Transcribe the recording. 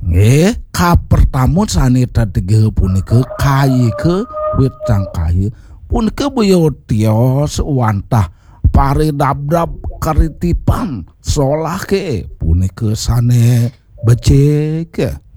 Nggih, kapertamun saneta tegeh punika kayi ke wetang kayi punika beliau tios wantah pare dabdab karitipan solah ke punika sane becek